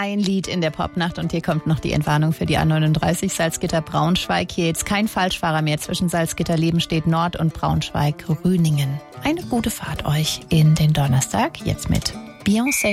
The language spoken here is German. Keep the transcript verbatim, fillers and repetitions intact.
ein Lied in der Popnacht und hier kommt noch die Entwarnung für die A neununddreißig Salzgitter-Braunschweig. Hier jetzt kein Falschfahrer mehr. Zwischen Salzgitter-Lebenstedt Nord und Braunschweig-Rüningen. Eine gute Fahrt euch in den Donnerstag. Jetzt mit Beyoncé.